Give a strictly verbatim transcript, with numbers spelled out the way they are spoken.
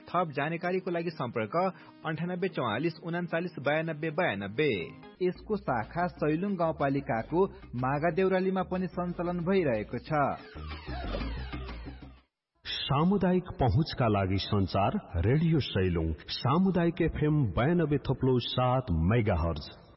थप जानकारीको लागि सम्पर्क अन्ठानब्बे चौवालिस उनाचालिस बयानब्बे बयानब्बे। यसको शाखा सैलुङ गाउँपालिकाको मागादेउरालीमा पनि सञ्चालन भइरहेको छ। सामुदायिक पहुँचका लागि संचार रेडियो सैलुङ सामुदायिक एफएम बयानब्बे थप्लो सात मेगाहर्ज।